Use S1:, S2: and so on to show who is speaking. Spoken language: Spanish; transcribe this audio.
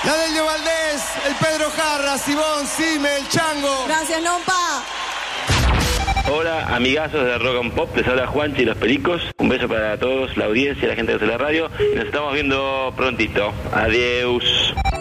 S1: La Delio Valdés, el Pedro Jarra, Simón, Sime, el Chango.
S2: Gracias, Lompa.
S3: Hola, amigazos de Rock and Pop, les habla Juanchi y los Pericos. Un beso para todos, la audiencia, la gente de la radio. Y nos estamos viendo prontito. Adiós.